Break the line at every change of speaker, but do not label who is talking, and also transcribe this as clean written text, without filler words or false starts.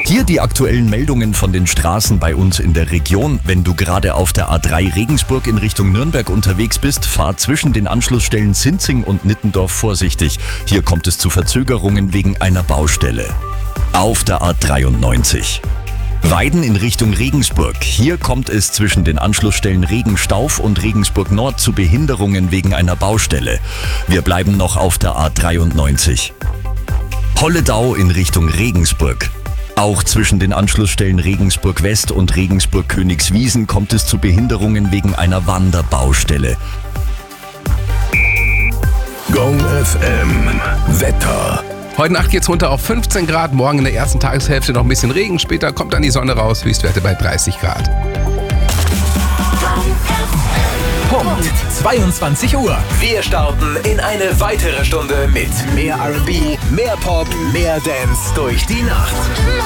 Hier die aktuellen Meldungen von den Straßen bei uns in der Region. Wenn du gerade auf der A3 Regensburg in Richtung Nürnberg unterwegs bist, fahr zwischen den Anschlussstellen Sinzing und Nittendorf vorsichtig. Hier kommt es zu Verzögerungen wegen einer Baustelle. Auf der A93. Weiden in Richtung Regensburg. Hier kommt es zwischen den Anschlussstellen Regenstauf und Regensburg Nord zu Behinderungen wegen einer Baustelle. Wir bleiben noch auf der A93. Holledau in Richtung Regensburg. Auch zwischen den Anschlussstellen Regensburg West und Regensburg Königswiesen kommt es zu Behinderungen wegen einer Wanderbaustelle.
Gong FM Wetter.
Heute Nacht geht's runter auf 15 Grad, morgen in der ersten Tageshälfte noch ein bisschen Regen, später kommt dann die Sonne raus, Höchstwerte bei 30 Grad.
Punkt 22 Uhr. Wir starten in eine weitere Stunde mit mehr R&B, mehr Pop, mehr Dance durch die Nacht.